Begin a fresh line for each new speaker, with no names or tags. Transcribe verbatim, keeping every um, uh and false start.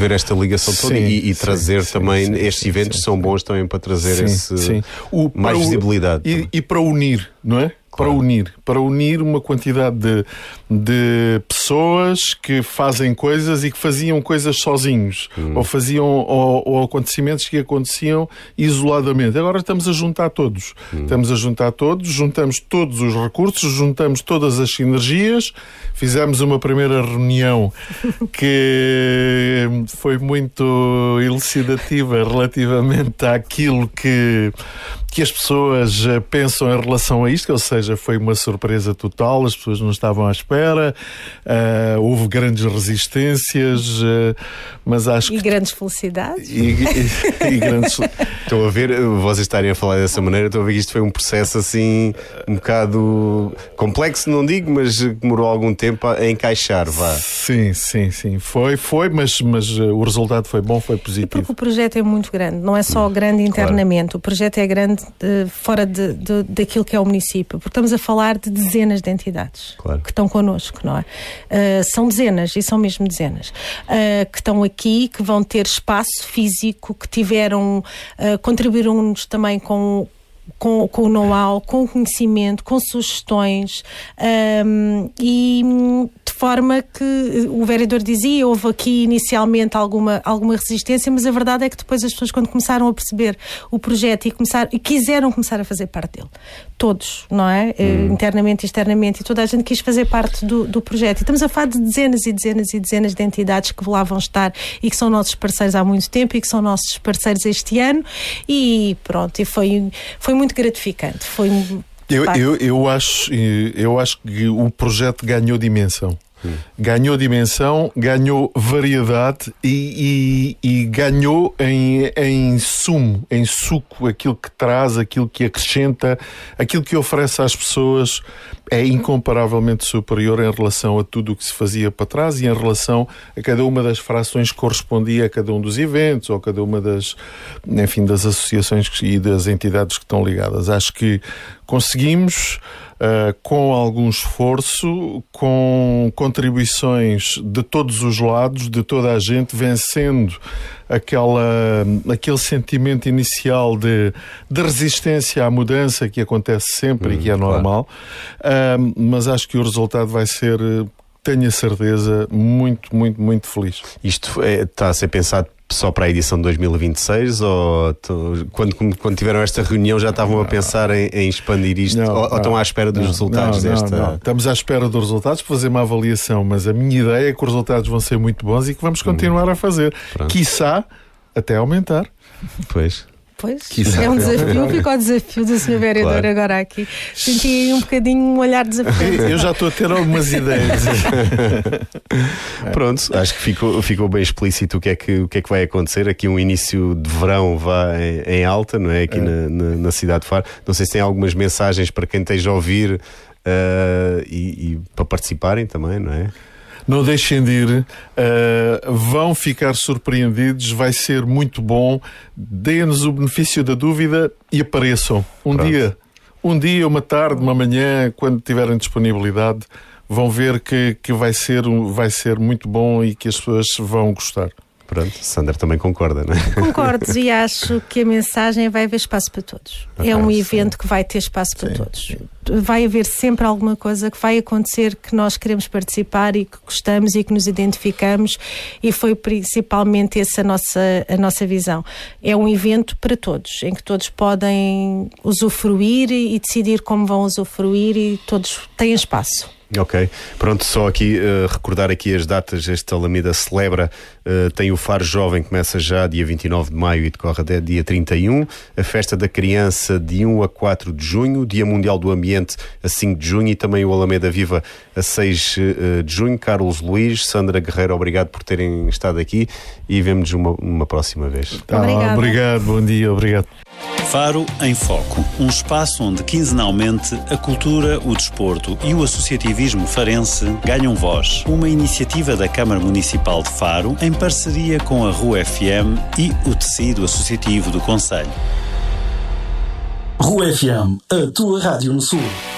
haver esta ligação toda
sim,
e, e trazer
sim,
também,
sim,
estes
sim,
eventos
sim,
são
sim.
bons também para trazer
Sim,
esse,
sim. O,
mais
o,
visibilidade.
E, e para unir, não é? Para
Claro.
unir, para unir uma quantidade de, de pessoas que fazem coisas e que faziam coisas sozinhos, hum. ou faziam ou, ou acontecimentos que aconteciam isoladamente. Agora estamos a juntar todos. Hum. Estamos a juntar todos, juntamos todos os recursos, juntamos todas as sinergias, fizemos uma primeira reunião que foi muito elucidativa relativamente àquilo que que as pessoas pensam em relação a isto, ou seja, foi uma surpresa total, as pessoas não estavam à espera, uh, houve grandes resistências, uh, mas acho
e
que...
grandes felicidades.
E, e, e grandes...
Estou a ver, vocês estarem a falar dessa maneira, estou a ver que isto foi um processo assim, um bocado complexo, não digo, mas demorou algum tempo a encaixar, vá.
Sim, sim, sim, foi, foi, mas, mas o resultado foi bom, foi positivo.
E porque o projeto é muito grande, não é só grande internamente, claro. O projeto é grande de, fora de, de, daquilo que é o município, porque estamos a falar de dezenas de entidades, claro. Que estão connosco, não é? Uh, são dezenas, e são mesmo dezenas, uh, que estão aqui, que vão ter espaço físico, que tiveram, uh, contribuíram-nos também com Com, com o know-how, com o conhecimento, com sugestões, um, e de forma que o vereador dizia, houve aqui inicialmente alguma, alguma resistência, mas a verdade é que depois as pessoas, quando começaram a perceber o projeto e, começar, e quiseram começar a fazer parte dele, todos, não é? Hum. Internamente e externamente, e toda a gente quis fazer parte do, do projeto. E estamos a falar de dezenas e dezenas e dezenas de entidades que lá vão estar e que são nossos parceiros há muito tempo e que são nossos parceiros este ano, e pronto, e foi, foi muito gratificante. Foi
eu, eu, eu, acho, eu acho que o projeto ganhou dimensão. Hum. Ganhou dimensão, ganhou variedade e, e, e ganhou em, em sumo, em suco, aquilo que traz, aquilo que acrescenta, aquilo que oferece às pessoas é incomparavelmente superior em relação a tudo o que se fazia para trás e em relação a cada uma das frações que correspondia a cada um dos eventos ou a cada uma das, enfim, das associações e das entidades que estão ligadas. Acho que conseguimos, uh, com algum esforço, com contribuições de todos os lados, de toda a gente, vencendo aquela, aquele sentimento inicial de, de resistência à mudança que acontece sempre hum, e que é normal, claro. uh, mas acho que o resultado vai ser, tenho a certeza, muito, muito, muito feliz.
Isto é, está a ser pensado só para a edição de dois mil e vinte e seis ou tu, quando, quando tiveram esta reunião já estavam a pensar em, em expandir isto não, ou, não, ou estão à espera dos não, resultados
não,
desta...
Não, não. Estamos à espera dos resultados para fazer uma avaliação, mas a minha ideia é que os resultados vão ser muito bons e que vamos continuar hum. a fazer. Pronto. Quiçá até aumentar.
Pois.
Pois, é um desafio, fica o desafio do senhor vereador claro. Agora aqui. Senti um bocadinho um olhar desafiante.
Eu já estou a ter algumas ideias.
Pronto, acho que ficou, ficou bem explícito o que, é que, o que é que vai acontecer. Aqui um início de verão vai em, em alta, não é? Aqui é. Na, na, na cidade de Faro. Não sei se tem algumas mensagens para quem esteja a ouvir uh, e, e para participarem também, não é?
Não deixem de ir, uh, vão ficar surpreendidos, vai ser muito bom, deem-nos o benefício da dúvida e apareçam. Um Pronto. dia, um dia, uma tarde, uma manhã, quando tiverem disponibilidade, vão ver que, que vai ser, vai ser muito bom e que as pessoas vão gostar.
Pronto, Sandra também concorda, não é?
Concordo e acho que a mensagem é vai haver espaço para todos. Okay, é um evento sim. que vai ter espaço para sim. todos. Vai haver sempre alguma coisa que vai acontecer que nós queremos participar e que gostamos e que nos identificamos, e foi principalmente essa a nossa, a nossa visão. É um evento para todos, em que todos podem usufruir e decidir como vão usufruir e todos têm espaço.
Ok, pronto, só aqui uh, recordar aqui as datas. Este Alameda celebra, uh, tem o Faro Jovem, começa já dia vinte e nove de maio e decorre até dia trinta e um, a Festa da Criança de um a quatro de junho, o Dia Mundial do Ambiente a cinco de junho e também o Alameda Viva a seis de junho. Carlos Luís, Sandra Guerreiro, obrigado por terem estado aqui e vemo-nos uma, uma próxima vez.
Tá, obrigado, bom dia, obrigado.
Faro em Foco, um espaço onde quinzenalmente a cultura, o desporto e o associativismo farense ganham voz. Uma iniciativa da Câmara Municipal de Faro em parceria com a R U F M e o tecido associativo do concelho.
R U F M, a tua rádio no Sul.